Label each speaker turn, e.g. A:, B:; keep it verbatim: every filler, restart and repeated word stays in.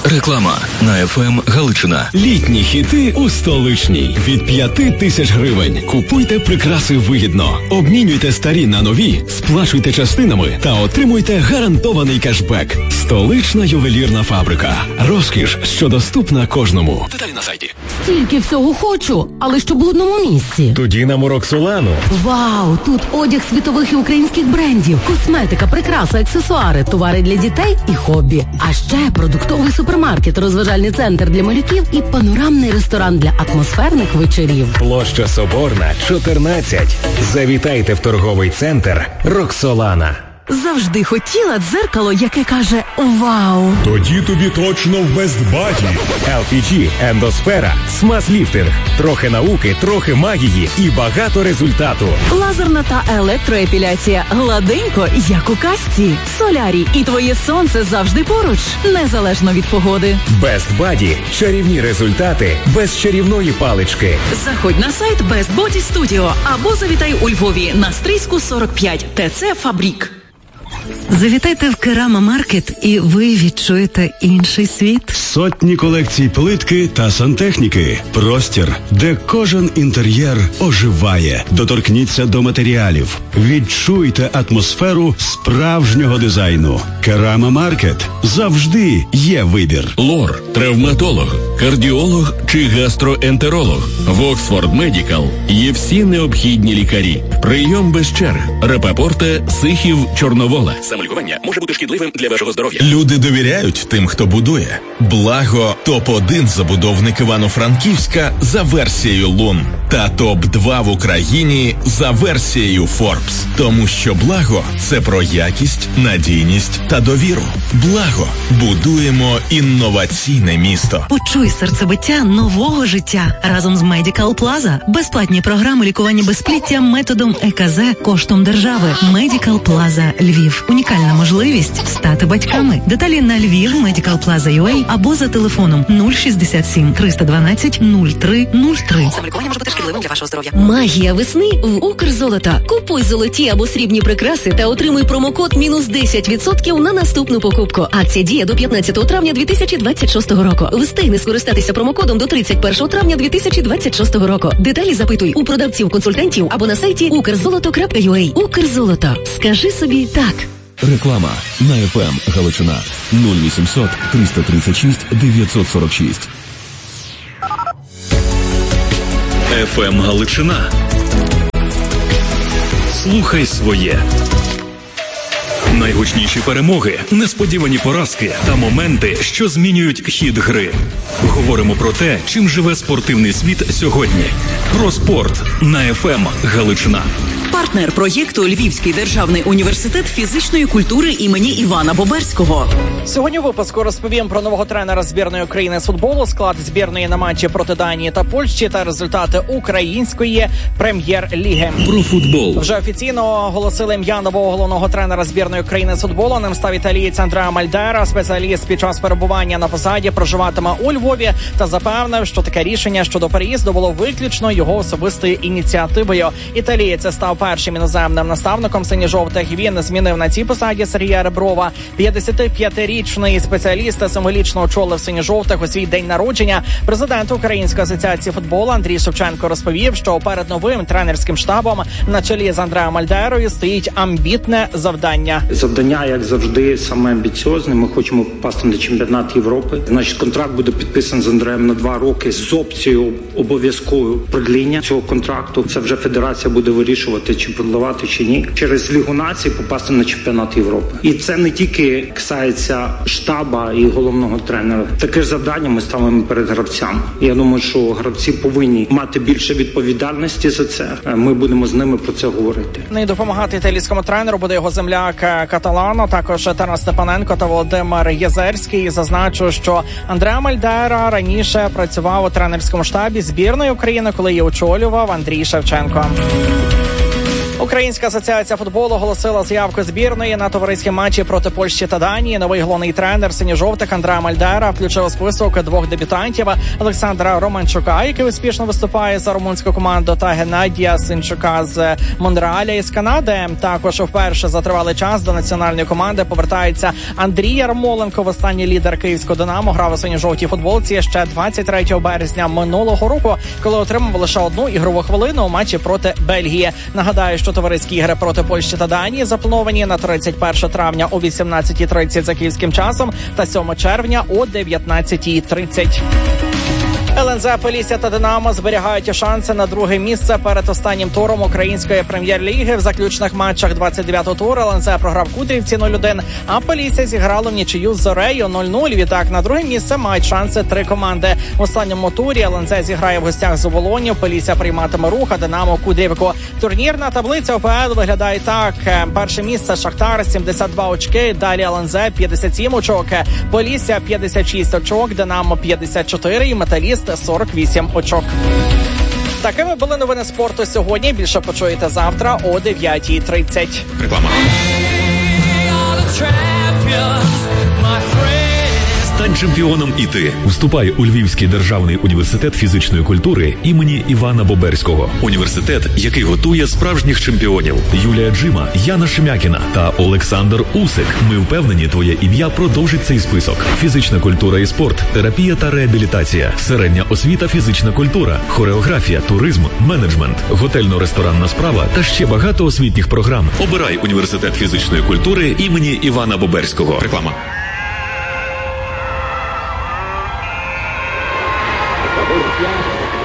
A: Реклама на еф ем Галичина.
B: Літні хіти у Столичній. Від п'яти тисяч гривень. Купуйте прикраси вигідно. Обмінюйте старі на нові, сплачуйте частинами та отримуйте гарантований кешбек. Столична ювелірна фабрика. Розкіш, що доступна кожному. Деталі на сайті.
C: Стільки всього хочу, але щоб в одному місці.
B: Тоді на Роксолану.
C: Вау, тут одяг світових і українських брендів, косметика, прикраси, аксесуари, товари для дітей і хобі. А ще продуктовий супермаркет, розважальний центр для малюків і панорамний ресторан для атмосферних вечорів.
B: Площа Соборна, чотирнадцять. Завітайте в торговий центр Роксолана.
C: Завжди хотіла дзеркало, яке каже «Вау».
D: Тоді тобі точно в Best Buddy.
B: ел пі джі, ендосфера, смаз-ліфтинг. Трохи науки, трохи магії і багато результату.
E: Лазерна та електроепіляція. Гладенько, як у казці. Солярій і твоє сонце завжди поруч, незалежно від погоди.
B: Best Buddy. Чарівні результати без чарівної палички.
E: Заходь на сайт Best Body Studio або завітай у Львові на Стрийську сорок п'ять. ТЦ «Фабрік».
F: Завітайте в Керама Маркет і ви відчуєте інший світ.
G: Сотні колекцій плитки та сантехніки. Простір, де кожен інтер'єр оживає. Доторкніться до матеріалів. Відчуйте атмосферу справжнього дизайну. Керама Маркет. Завжди є вибір.
A: Лор, травматолог, кардіолог чи гастроентеролог. В Оксфорд Медікал є всі необхідні лікарі. Прийом без черг. Рапапорте, Сихів, Чорновола. Самолікування може бути шкідливим для вашого здоров'я.
D: Люди довіряють тим, хто будує. Благо – топ один забудовник Івано-Франківська за версією Лун. Та топ два в Україні за версією Forbes. Тому що Благо – це про якість, надійність та довіру. Благо. Будуємо інноваційне місто.
F: Почуй серцебиття нового життя разом з Medical Plaza. Безплатні програми лікування безпліття методом е ка зет коштом держави. Medical Plaza Львів. Унікальна можливість стати батьками. Деталі на Львів, Medical Plaza ю а або за телефоном нуль шістдесят сім триста дванадцять нуль три нуль три.
E: Самолікування може бути шкідливим для вашого здоров'я.
C: Магія весни в Укрзолото. Купуй золоті або срібні прикраси та отримуй промокод мінус десять відсотків на наступну покупку. Акція діє до п'ятнадцятого травня дві тисячі двадцять шостого року. Встигни скористатися промокодом до тридцять першого травня дві тисячі двадцять шостого року. Деталі запитуй у продавців-консультантів або на сайті укрзолото крапка ю а. Укрзолото. Скажи собі так.
A: Реклама на еф ем Галичина. нуль вісімсот триста тридцять шість дев'ятсот сорок шість. еф ем Галичина. Слухай своє. Найгучніші перемоги, несподівані поразки та моменти, що змінюють хід гри. Говоримо про те, чим живе спортивний світ сьогодні. Про спорт на еф ем Галичина.
E: Партнер проєкту Львівський державний університет фізичної культури імені Івана Боберського.
H: Сьогодні у випуску розповім про нового тренера збірної України з футболу, склад збірної на матчі проти Данії та Польщі та результати української прем'єр-ліги.
A: Про футбол.
H: Вже офіційно оголосили ім'я нового головного тренера збірної України з футболу. Ним став італієць Андреа Мальдера. Спеціаліст під час перебування на посаді проживатиме у Львові та запевнив, що таке рішення щодо переїзду було виключно його особистою ініціативою. Італієць став першим іноземним наставником синьо-жовтих. Він змінив на цій посаді Сергія Реброва. п'ятдесятип'ятирічний спеціаліст символічно очолив синьо-жовтих у свій день народження. Президент Української асоціації футболу Андрій Шевченко розповів, що перед новим тренерським штабом на чолі з Андреа Мальдерою стоїть амбітне завдання.
I: Завдання, як завжди, саме амбіціозне. Ми хочемо попасти на чемпіонат Європи. Значить, контракт буде підписаний з Андреєм на два роки з опцією обов'язкового продління цього контракту. Це вже федерація буде вирішувати, чи продавати, чи ні. Через Лігу націй попасти на чемпіонат Європи. І це не тільки касається штаба і головного тренера. Таке ж завдання ми ставимо перед гравцями. Я думаю, що гравці повинні мати більше відповідальності за це. Ми будемо з ними про це говорити.
H: Не допомагати італійському тренеру буде його земляк Каталано, також Тарас Степаненко та Володимир Єзерський. Зазначу, що Андреа Мальдера раніше працював у тренерському штабі збірної України, коли її очолював Андрій Шевченко. Українська асоціація футболу оголосила заявку збірної на товариські матчі проти Польщі та Данії. Новий головний тренер синьо-жовтих Андреа Мальдера включив у список двох дебютантів: Олександра Романчука, який успішно виступає за румунську команду, та Геннадія Синчука з Монреаля із Канади. Також вперше за тривалий час до національної команди повертається Андрій Ярмоленко. Востаннє лідер київського «Динамо» грав у синьо-жовтій футболці ще двадцять третього березня минулого року, коли отримав лише одну ігрову хвилину у матчі проти Бельгії. Нагадаю, що товариські ігри проти Польщі та Данії заплановані на тридцять першого травня о вісімнадцятій тридцять за київським часом та сьомого червня о дев'ятнадцятій тридцять. ел ен зет, Полісся та Динамо зберігають шанси на друге місце перед останнім туром української прем'єр-ліги. В заключних матчах двадцять дев'ятого туру ел ен зет програв Кудрівці нуль один, а Полісся зіграло в нічию з Зорею нуль нуль. Відтак на друге місце мають шанси три команди. В останньому турі ел ен зет зіграє в гостях з Оболонню, Полісся прийматиме Рух, а Динамо Кудрівку. Турнірна таблиця УПЛ виглядає так: перше місце Шахтар сімдесят два очки, далі ел ен зет п'ятдесят сім очок, Полісся п'ятдесят шість очок, Динамо п'ятдесят чотири і Металіст сорок вісім очок. Такими були новини спорту сьогодні. Більше почуєте завтра о дев'ятій тридцять.
D: Реклама.
J: Стань чемпіоном і ти. Вступай у Львівський державний університет фізичної культури імені Івана Боберського. Університет, який готує справжніх чемпіонів. Юлія Джима, Яна Шемякіна та Олександр Усик. Ми впевнені, твоє ім'я продовжить цей список. Фізична культура і спорт, терапія та реабілітація, середня освіта, фізична культура, хореографія, туризм, менеджмент, готельно-ресторанна справа та ще багато освітніх програм. Обирай університет фізичної культури імені Івана Боберського.
D: Реклама.